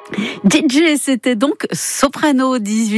DJ, c'était donc Soprano,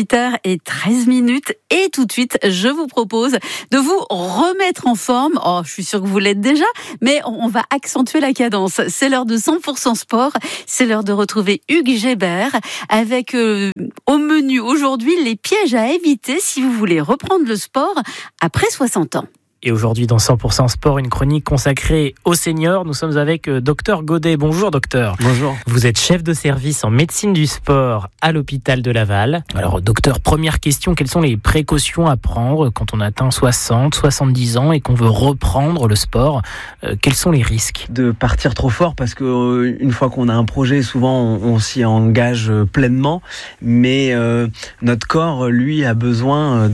18h13. Et tout de suite, je vous propose de vous remettre en forme. Oh, je suis sûre que vous l'êtes déjà, mais on va accentuer la cadence. C'est l'heure de 100% sport. C'est l'heure de retrouver Hugues Gébert avec au menu aujourd'hui les pièges à éviter si vous voulez reprendre le sport après 60 ans. Et aujourd'hui, dans 100% Sport, une chronique consacrée aux seniors. Nous sommes avec Dr Godet. Bonjour, docteur. Bonjour. Vous êtes chef de service en médecine du sport à l'hôpital de Laval. Alors, docteur, première question, quelles sont les précautions à prendre quand on atteint 60, 70 ans et qu'on veut reprendre le sport? Quels sont les risques? De partir trop fort, parce que une fois qu'on a un projet, souvent on s'y engage pleinement, mais notre corps, lui, a besoin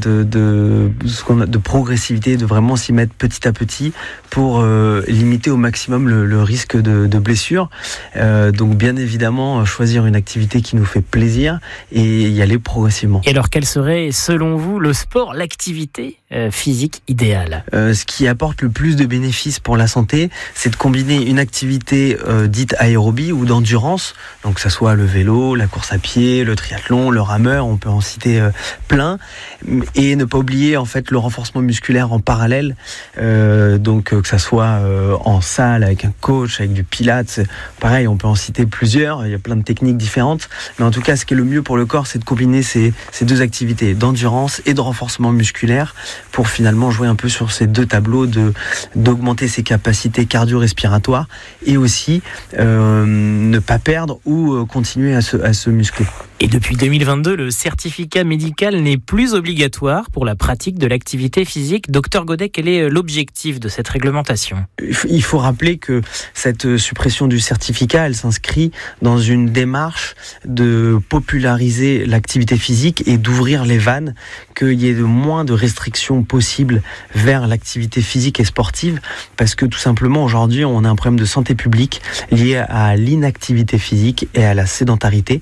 de progressivité, de vraiment s'y mettre petit à petit pour limiter au maximum le risque de blessure. Donc bien évidemment, choisir une activité qui nous fait plaisir et y aller progressivement. Et alors, quel serait, selon vous, le sport, l'activité physique idéale? Ce qui apporte le plus de bénéfices pour la santé, c'est de combiner une activité dite aérobie ou d'endurance, donc que ça soit le vélo, la course à pied, le triathlon, le rameur, on peut en citer plein, et ne pas oublier en fait le renforcement musculaire en parallèle, donc que ça soit en salle avec un coach, avec du pilates, pareil, on peut en citer plusieurs, il y a plein de techniques différentes, mais en tout cas ce qui est le mieux pour le corps, c'est de combiner ces deux activités d'endurance et de renforcement musculaire pour finalement jouer un peu sur ces deux tableaux, d'augmenter ses capacités cardio-respiratoires et aussi ne pas perdre ou continuer à se muscler. Et depuis 2022, le certificat médical n'est plus obligatoire pour la pratique de l'activité physique. Docteur Godet, quel est l'objectif de cette réglementation? Il faut rappeler que cette suppression du certificat, elle s'inscrit dans une démarche de populariser l'activité physique et d'ouvrir les vannes, qu'il y ait moins de restrictions possibles vers l'activité physique et sportive, parce que tout simplement aujourd'hui on a un problème de santé publique lié à l'inactivité physique et à la sédentarité.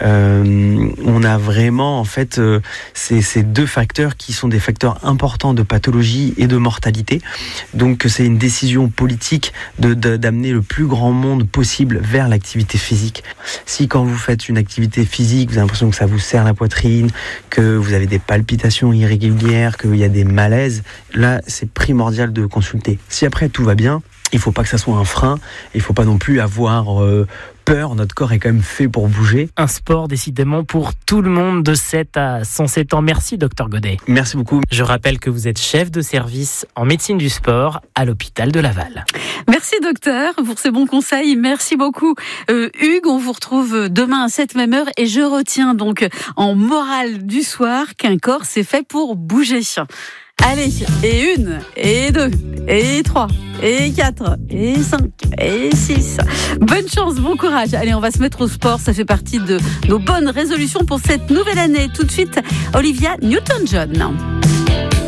On a vraiment en fait ces deux facteurs qui sont des facteurs importants de pathologie et de mortalité. Donc c'est une décision politique d'amener le plus grand monde possible vers l'activité physique. Si quand vous faites une activité physique, vous avez l'impression que ça vous serre la poitrine, que vous avez des palpitations irrégulières, qu'il y a des malaises, là c'est primordial de consulter. Si après tout va bien, il ne faut pas que ça soit un frein, il ne faut pas non plus avoir peur, notre corps est quand même fait pour bouger. Un sport décidément pour tout le monde de 7 à 107 ans. Merci Dr Godet. Merci beaucoup. Je rappelle que vous êtes chef de service en médecine du sport à l'hôpital de Laval. Merci docteur pour ces bons conseils, merci beaucoup. Hugues, on vous retrouve demain à cette même heure et je retiens donc en morale du soir qu'un corps c'est fait pour bouger. Allez, et 1, et 2, et 3, et 4, et 5, et 6. Bonne chance, bon courage. Allez, on va se mettre au sport, ça fait partie de nos bonnes résolutions pour cette nouvelle année. Tout de suite, Olivia Newton-John.